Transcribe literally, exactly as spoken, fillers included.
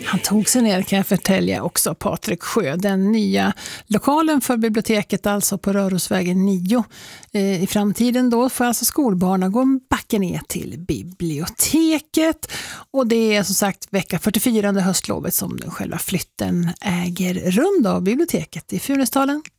Han tog sig ner, kan jag förtälja också, Patrik Sjö. Den nya lokalen för biblioteket, alltså på Rörosvägen nio. Eh, I framtiden då får alltså skolbarnen gå en backe ner till biblioteket. Och det är som sagt vecka fyrtiofyra under höstlovet som den själva flytten äger rum av biblioteket i Funäsdalen.